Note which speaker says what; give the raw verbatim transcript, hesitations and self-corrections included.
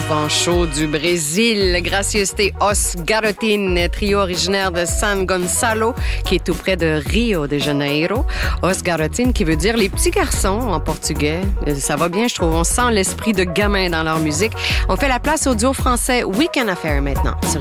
Speaker 1: enfants chauds du Brésil. Gracieuseté Os Garotin, trio originaire de San Gonçalo, qui est tout près de Rio de Janeiro. Os Garotin, qui veut dire les petits garçons en portugais. Ça va bien, je trouve. On sent l'esprit de gamin dans leur musique. On fait la place au duo français Weekend Affair maintenant.